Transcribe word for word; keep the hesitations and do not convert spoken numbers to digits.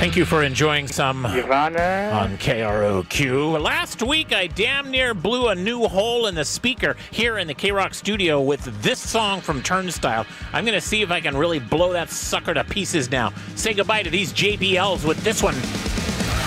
Thank you for enjoying some Ivana. on K R O Q. Last week, I damn near blew a new hole in the speaker here in the K-Rock studio with this song from Turnstile. I'm going to see if I can really blow that sucker to pieces now. Say goodbye to these J B Ls with this one.